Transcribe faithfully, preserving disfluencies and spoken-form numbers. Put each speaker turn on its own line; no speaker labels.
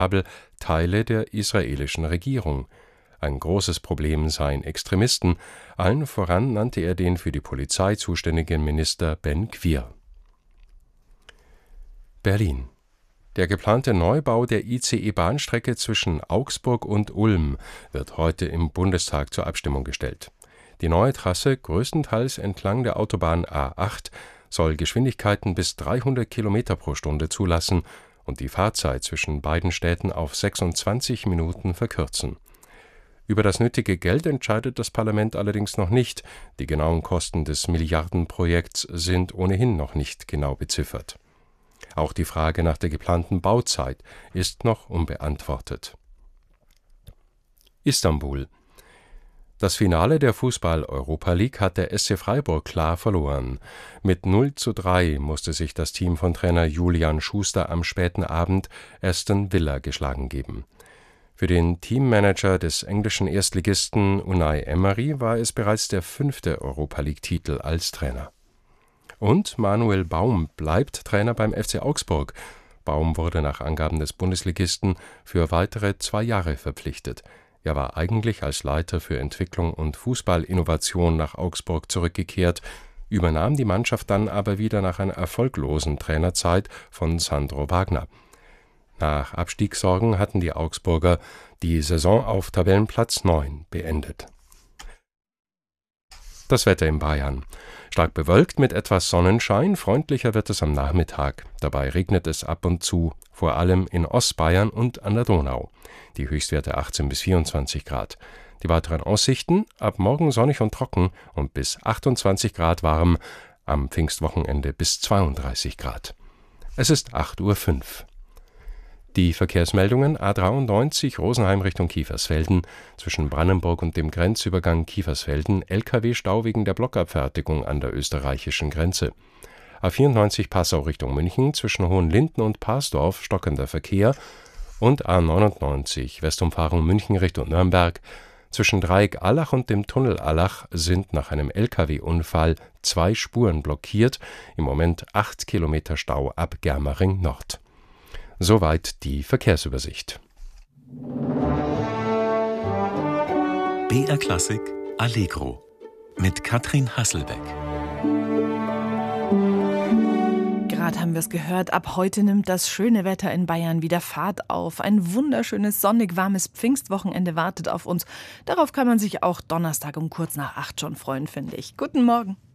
Teile der israelischen Regierung. Ein großes Problem seien Extremisten. Allen voran nannte er den für die Polizei zuständigen Minister Ben Gvir. Berlin. Der geplante Neubau der I C E-Bahnstrecke zwischen Augsburg und Ulm wird heute im Bundestag zur Abstimmung gestellt. Die neue Trasse, größtenteils entlang der Autobahn A acht, soll Geschwindigkeiten bis dreihundert Kilometer pro Stunde zulassen und die Fahrzeit zwischen beiden Städten auf sechsundzwanzig Minuten verkürzen. Über das nötige Geld entscheidet das Parlament allerdings noch nicht. Die genauen Kosten des Milliardenprojekts sind ohnehin noch nicht genau beziffert. Auch die Frage nach der geplanten Bauzeit ist noch unbeantwortet. Istanbul. Das Finale der Fußball-Europa League hat der S C Freiburg klar verloren. Mit null zu drei musste sich das Team von Trainer Julian Schuster am späten Abend Aston Villa geschlagen geben. Für den Teammanager des englischen Erstligisten Unai Emery war es bereits der fünfte Europa-League-Titel als Trainer. Und Manuel Baum bleibt Trainer beim F C Augsburg. Baum wurde nach Angaben des Bundesligisten für weitere zwei Jahre verpflichtet. Er war eigentlich als Leiter für Entwicklung und Fußballinnovation nach Augsburg zurückgekehrt, übernahm die Mannschaft dann aber wieder nach einer erfolglosen Trainerzeit von Sandro Wagner. Nach Abstiegssorgen hatten die Augsburger die Saison auf Tabellenplatz neun beendet. Das Wetter in Bayern. Stark bewölkt mit etwas Sonnenschein, freundlicher wird es am Nachmittag. Dabei regnet es ab und zu, vor allem in Ostbayern und an der Donau. Die Höchstwerte achtzehn bis vierundzwanzig Grad. Die weiteren Aussichten: ab morgen sonnig und trocken und bis achtundzwanzig Grad warm, am Pfingstwochenende bis zweiunddreißig Grad. Es ist acht Uhr fünf. Die Verkehrsmeldungen: A dreiundneunzig Rosenheim Richtung Kiefersfelden, zwischen Brandenburg und dem Grenzübergang Kiefersfelden L K W-Stau wegen der Blockabfertigung an der österreichischen Grenze. A vierundneunzig Passau Richtung München, zwischen Hohenlinden und Parsdorf stockender Verkehr und A neunundneunzig Westumfahrung München Richtung Nürnberg. Zwischen Dreieck Allach und dem Tunnel Allach sind nach einem L K W-Unfall zwei Spuren blockiert, im Moment acht Kilometer Stau ab Germering Nord. Soweit die Verkehrsübersicht.
B R Klassik Allegro mit Katrin Hasselbeck.
Gerade haben wir es gehört, ab heute nimmt das schöne Wetter in Bayern wieder Fahrt auf. Ein wunderschönes, sonnig warmes Pfingstwochenende wartet auf uns. Darauf kann man sich auch Donnerstag um kurz nach acht schon freuen, finde ich. Guten Morgen.